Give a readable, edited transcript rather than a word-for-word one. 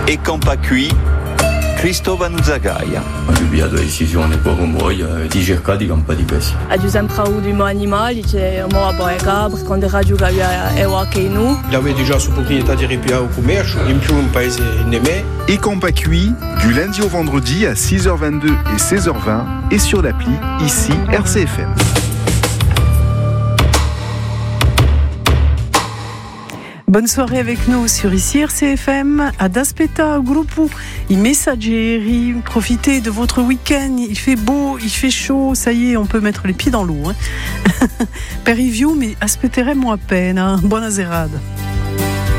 E con pa qui, Cristóbal Zagaia. La decisione come vuoi di cercare di campare di pesca. A due sempre di mo animali, c'è un po' a cabra, quando radio che è anche noi. J'avais déjà sous propriété di ripiare au commercio, in più un paese nemmè. Et quand pas cuit, du lundi au vendredi à 6h22 et 16h20 et sur l'appli ici RCFM. Bonne soirée avec nous sur ici RCFM, ad aspetta gruppo i messaggeri, profitez de votre week-end, il fait beau, il fait chaud, ça y est, on peut mettre les pieds dans l'eau. Per i fiumi aspetteremo appena, buona serata.